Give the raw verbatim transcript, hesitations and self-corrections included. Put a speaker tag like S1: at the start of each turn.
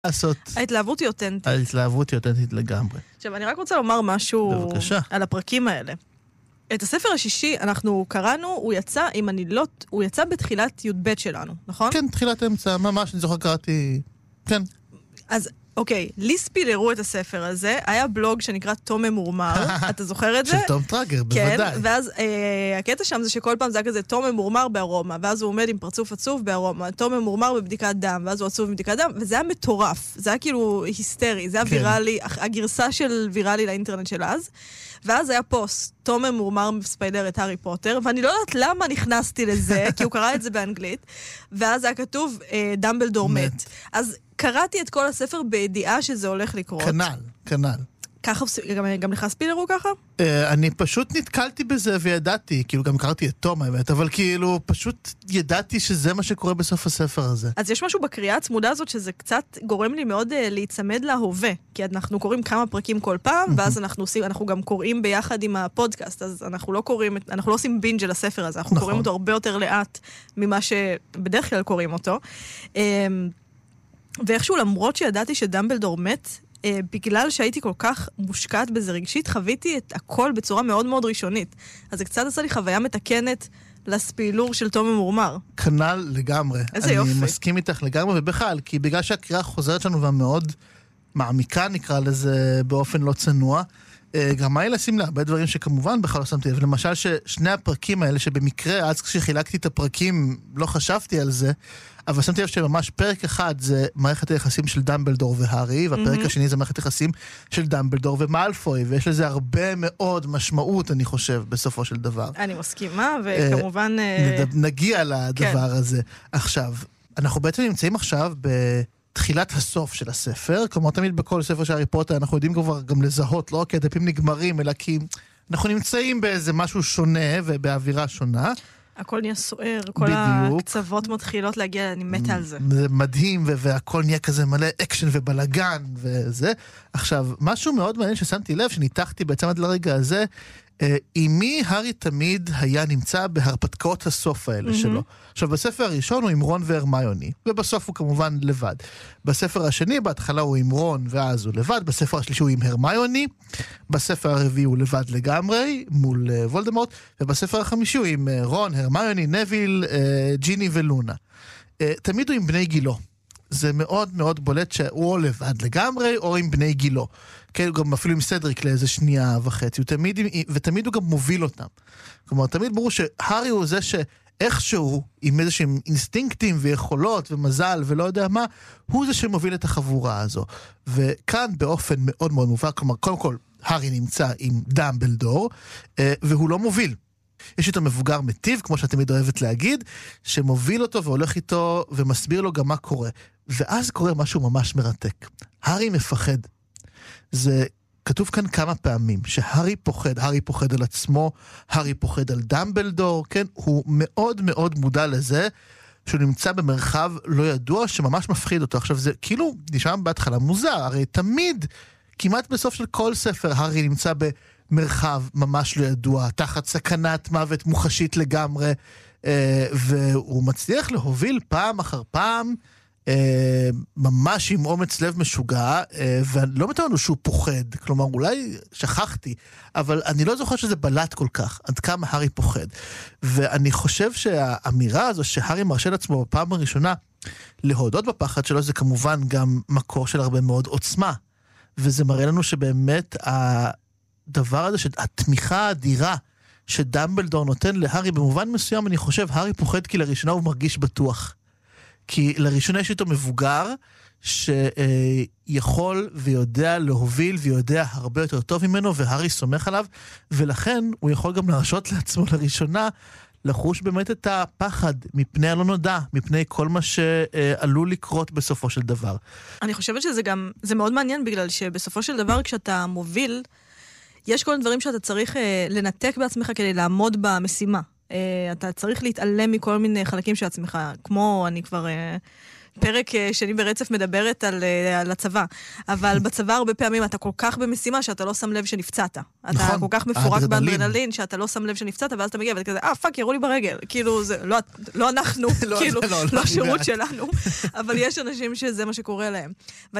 S1: לעשות.
S2: ההתלהבות היא אותנטית.
S1: ההתלהבות היא אותנטית לגמרי.
S2: עכשיו, אני רק רוצה לומר משהו
S1: בבקשה.
S2: על הפרקים האלה. את הספר השישי אנחנו קראנו, הוא יצא, אם אני לא, הוא יצא בתחילת י"ב שלנו, נכון?
S1: כן, תחילת אמצע, ממש, אני זוכר קראתי, כן.
S2: אז, אוקיי, לי ספילרו את הספר הזה, היה בלוג שנקרא תום ממורמר, אתה זוכר את זה?
S1: של תום טראגר, בוודאי.
S2: כן, ואז אה, הקטע שם זה שכל פעם זה היה כזה תום ממורמר בארומה, ואז הוא עומד עם פרצוף עצוב בארומה, תום ממורמר בבדיקת דם, ואז הוא עצוב בבדיקת דם, וזה היה מטורף, זה היה כאילו היסטרי, זה היה כן. ויראלי, הגרסה של ויראלי לאינטרנט של אז, ואז היה פוסט, תום ממורמר ספיילר את הארי פוטר, ואני לא יודעת למה נכנסתי לזה, כי הוא קרא את זה באנגלית, ואז היה כתוב אה, דמבלדור מת. מת. אז קראתי את כל הספר בידיעה שזה הולך לקרות.
S1: כנל, כנל.
S2: ככה, גם, גם לך ספילרו ככה?
S1: Uh, אני פשוט נתקלתי בזה וידעתי, כאילו גם קראתי את תום האמת, אבל כאילו פשוט ידעתי שזה מה שקורה בסוף הספר הזה.
S2: אז יש משהו בקריאה הצמודה הזאת שזה קצת גורם לי מאוד uh, להיצמד להווה, כי אנחנו קוראים כמה פרקים כל פעם, ואז אנחנו עושים, אנחנו גם קוראים ביחד עם הפודקאסט, אז אנחנו לא קוראים, אנחנו לא עושים בינג' על הספר הזה, אנחנו נכון. קוראים אותו הרבה יותר לאט ממה שבדרך כלל קוראים אותו. Um, ואיכשהו למרות שידעתי שדמבלדור מת, אה, בגלל שהייתי כל כך מושקעת בזה רגשית, חוויתי את הכל בצורה מאוד מאוד ראשונית. אז זה קצת עשה לי חוויה מתקנת לספילור של תום ממורמר.
S1: כנל לגמרי.
S2: איזה
S1: אני
S2: יופי.
S1: אני מסכים איתך לגמרי, ובכלל, כי בגלל שהקריאה חוזרת לנו והמאוד מעמיקה, נקרא לזה באופן לא צנוע, גם מה היא לשים לה הרבה דברים שכמובן בכלל לא שמתי לב. למשל ששני הפרקים האלה, שבמקרה, אז כשחילקתי את הפרקים, לא חשבתי על זה, אבל שמתי לב שממש פרק אחד זה מערכת היחסים של דמבלדור והארי, והפרק mm-hmm. השני זה מערכת היחסים של דמבלדור ומאלפוי, ויש לזה הרבה מאוד משמעות, אני חושב, בסופו של דבר.
S2: אני מסכימה, וכמובן...
S1: נגיע לדבר הזה. עכשיו, אנחנו בעצם נמצאים עכשיו ב... תחילת הסוף של הספר, כמו תמיד בכל ספר של הארי פוטר, אנחנו יודעים כבר גם לזהות, לא כי הדפים נגמרים, אלא כי אנחנו נמצאים באיזה משהו שונה ובאווירה שונה.
S2: הכל נהיה סוער, כל בדיוק. הקצוות מתחילות להגיע, אני מתה על זה.
S1: זה מדהים, והכל נהיה כזה מלא אקשן ובלגן וזה. עכשיו, משהו מאוד מעניין ששמתי לב, שניתחתי בעצם עד לרגע הזה, עם מי הארי תמיד היה נמצא בהרפתקאות הסוף האלה mm-hmm. שלו. עכשיו, בספר הראשון הוא עם רון והרמיוני, ובסוף הוא כמובן לבד. בספר השני, בהתחלה הוא עם רון, ואז הוא לבד. בספר השלישי הוא עם הרמיוני. בספר הרביעי הוא לבד לגמרי, מול uh, וולדמורט. ובספר החמישי הוא עם uh, רון, הרמיוני, נביל, uh, ג'יני ולונה. Uh, תמיד הוא עם בני גילו. זה מאוד מאוד בולט שהוא או לבד לגמרי, או עם בני גילו. כן, גם אפילו עם סדריק לאיזה שנייה וחצי, ותמיד, ותמיד הוא גם מוביל אותם. כלומר, תמיד ברור שהארי הוא זה שאיכשהו, עם איזשהם אינסטינקטים ויכולות ומזל ולא יודע מה, הוא זה שמוביל את החבורה הזו. וכאן באופן מאוד מאוד מובהק, כלומר, קודם כל, הארי נמצא עם דמבלדור, והוא לא מוביל. יש איתו מבוגר מטיב, כמו שאת תמיד אוהבת להגיד, שמוביל אותו והולך איתו ומסביר לו גם מה קורה. ואז קורה משהו ממש מרתק. הארי מפחד. זה כתוב כאן כמה פעמים, שהארי פוחד, הארי פוחד על עצמו, הארי פוחד על דמבלדור, כן? הוא מאוד מאוד מודע לזה, שהוא נמצא במרחב לא ידוע, שממש מפחיד אותו. עכשיו זה כאילו נשמע בהתחלה מוזר, הרי תמיד, כמעט בסוף של כל ספר, הארי נמצא במרחב ממש לא ידוע, תחת סכנת מוות מוחשית לגמרי, והוא מצליח להוביל פעם אחר פעם, ממש עם אומץ לב משוגע, ולא מתאמנו שהוא פוחד, כלומר אולי שכחתי, אבל אני לא זוכר שזה בלט כל כך, עד כמה הארי פוחד. ואני חושב שהאמירה הזו שהארי מרשה לעצמו בפעם הראשונה להודות בפחד שלו, זה כמובן גם מקור של הרבה מאוד עוצמה, וזה מראה לנו שבאמת הדבר הזה, התמיכה האדירה שדמבלדור נותן להארי, במובן מסוים אני חושב, הארי פוחד כי לראשונה הוא מרגיש בטוח. כי לראשונה יש איתו מבוגר שיכול ויודע להוביל ויודע הרבה יותר טוב ממנו, והארי סומך עליו, ולכן הוא יכול גם להרשות לעצמו לראשונה לחוש באמת את הפחד מפני הלא נודע, מפני כל מה שעלול לקרות בסופו של דבר.
S2: אני חושבת שזה גם, זה מאוד מעניין בגלל שבסופו של דבר כשאתה מוביל, יש כל דברים שאתה צריך לנתק בעצמך כדי לעמוד במשימה. אתה צריך להתעלם מכל מיני חלקים של עצמך, כמו אני כבר פרק שני ברצף מדברת על, על הצבא, אבל בצבא הרבה פעמים אתה כל כך במשימה שאתה לא שם לב שנפצעת.
S1: נכון,
S2: אתה כל כך מפורק באדרנלין שאתה לא שם לב שנפצעת, ואז אתה מגיע ואתה כזה, אה, פאק, ירו לי ברגל. כאילו, זה לא, לא אנחנו, כאילו, לא השירות שלנו, אבל יש אנשים שזה מה שקורה להם.